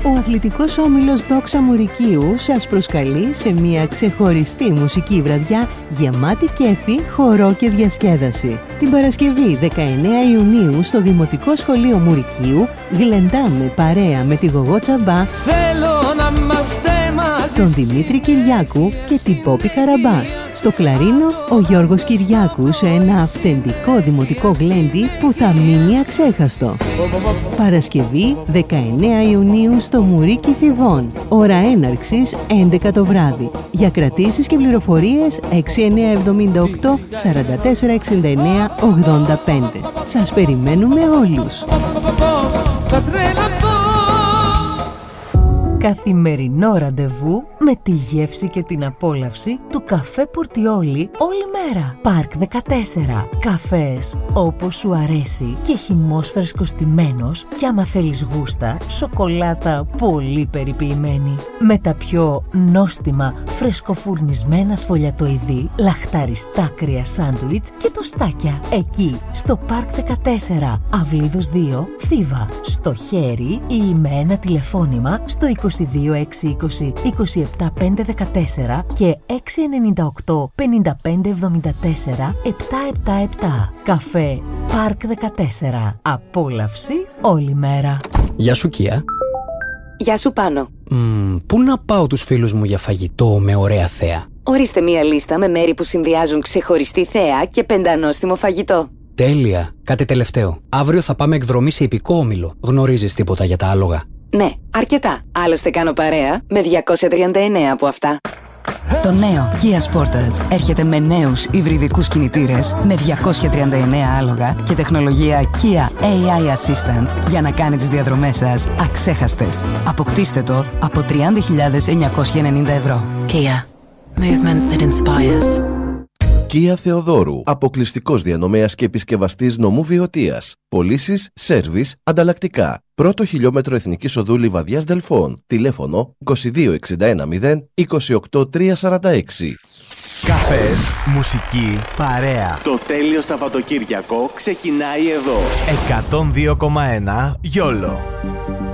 ο αθλητικός όμιλος Δόξα Μουρικίου σας προσκαλεί σε μια ξεχωριστή μουσική βραδιά γεμάτη κέφι, χορό και διασκέδαση. Την Παρασκευή 19 Ιουνίου στο Δημοτικό Σχολείο Μουρικίου γλεντάμε παρέα με τη Γογό Τσαμπά, τον Δημήτρη Κυριάκου και την Πόπη Καραμπά. Στο κλαρίνο ο Γιώργος Κυριάκου σε ένα αυθεντικό δημοτικό γλέντι που θα μείνει αξέχαστο. Παρασκευή 19 Ιουνίου στο Μουρίκι Θηβών. Ώρα έναρξης 11 το βράδυ. Για κρατήσεις και πληροφορίες 6978 4469 85. Σας περιμένουμε όλους. Καθημερινό ραντεβού με τη γεύση και την απόλαυση του καφέ Πουρτιόλι όλη μέρα. Πάρκ 14. Καφές όπως σου αρέσει και χυμός φρεσκοστημένος και άμα θέλεις γούστα, σοκολάτα πολύ περιποιημένη. Με τα πιο νόστιμα φρεσκοφουρνισμένα σφολιατοειδή, λαχταριστά κρύα σάντουιτς και τοστάκια. Εκεί στο Πάρκ 14, Αυλίδος 2, Θήβα. Στο χέρι ή με ένα τηλεφώνημα στο 22 620 27 514 και 698 55 74 777. Καφέ Πάρκ 14. Απόλαυση όλη μέρα. Γεια σου Κία. Γεια σου Πάνο. Πού να πάω τους φίλους μου για φαγητό με ωραία θέα? Ορίστε μία λίστα με μέρη που συνδυάζουν ξεχωριστή θέα και πεντανόστιμο φαγητό. Τέλεια. Κάτι τελευταίο. Αύριο θα πάμε εκδρομή σε ιππικό όμιλο. Γνωρίζεις τίποτα για τα άλογα? Ναι, αρκετά. Άλλωστε κάνω παρέα με 239 από αυτά. Το νέο Kia Sportage έρχεται με νέους υβριδικούς κινητήρες με 239 άλογα και τεχνολογία Kia AI Assistant για να κάνει τις διαδρομές σας αξέχαστες. Αποκτήστε το από 30.990 ευρώ. Kia. Movement that inspires. Kia Θεοδόρου. Αποκλειστικός διανομέας και επισκευαστής νομού Βιωτίας. Πωλήσεις, σέρβις, ανταλλακτικά. Πρώτο χιλιόμετρο Εθνικής Οδού Λιβαδιάς Δελφών. Τηλέφωνο 2261 0 28 346. Καφές, μουσική, παρέα. Το τέλειο Σαββατοκύριακο ξεκινάει εδώ. 102,1 YOLO.